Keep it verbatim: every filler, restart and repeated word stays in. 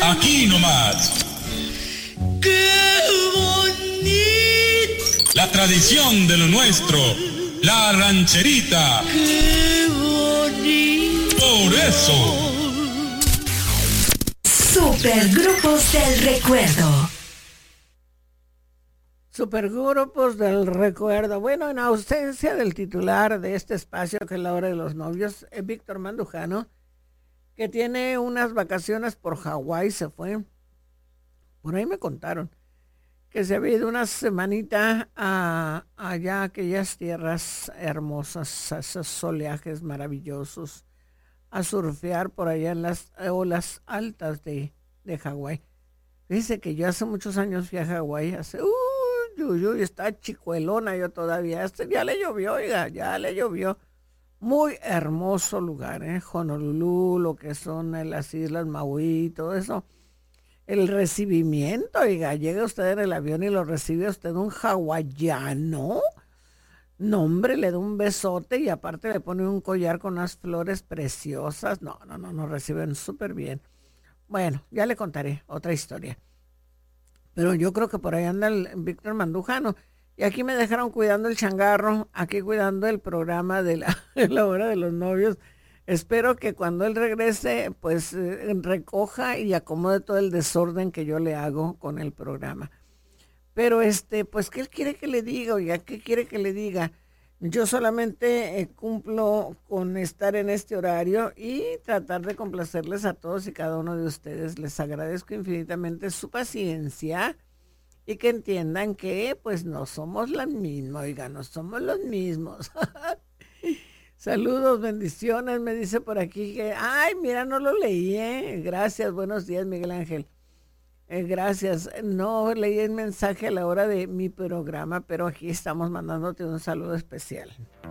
Aquí nomás. ¡Qué bonito! La tradición de lo nuestro, la rancherita. ¡Qué bonito! Por eso. Supergrupos del recuerdo. Supergrupos del recuerdo. Bueno, en ausencia del titular de este espacio, que es la hora de los novios, es Víctor Mandujano, que tiene unas vacaciones por Hawái, se fue. Por ahí me contaron que se había ido una semanita a allá, a aquellas tierras hermosas, a esos oleajes maravillosos, a surfear por allá en las olas altas de, de Hawái. Dice que yo hace muchos años fui a Hawái, hace... Uh, Uy, uy, está chicuelona yo todavía. Este ya le llovió, oiga, ya le llovió. Muy hermoso lugar, ¿eh? Honolulu, lo que son eh, las islas Maui, todo eso. El recibimiento, oiga, llega usted en el avión y lo recibe usted un hawaiano. No, hombre, le da un besote y aparte le pone un collar con unas flores preciosas. No, no, no, nos reciben súper bien. Bueno, ya le contaré otra historia. Pero yo creo que por ahí anda el Víctor Mandujano. Y aquí me dejaron cuidando el changarro, aquí cuidando el programa de la, de la hora de los novios. Espero que cuando él regrese, pues eh, recoja y acomode todo el desorden que yo le hago con el programa. Pero este, pues, ¿qué quiere que le diga? Oiga, ¿qué quiere que le diga? Yo solamente eh, cumplo con estar en este horario y tratar de complacerles a todos y cada uno de ustedes. Les agradezco infinitamente su paciencia y que entiendan que pues no somos la misma, oiga, no somos los mismos. Saludos, bendiciones, me dice por aquí que, ay, mira, no lo leí, ¿eh? Gracias, buenos días, Miguel Ángel. Eh, gracias. No leí el mensaje a la hora de mi programa, pero aquí estamos mandándote un saludo especial.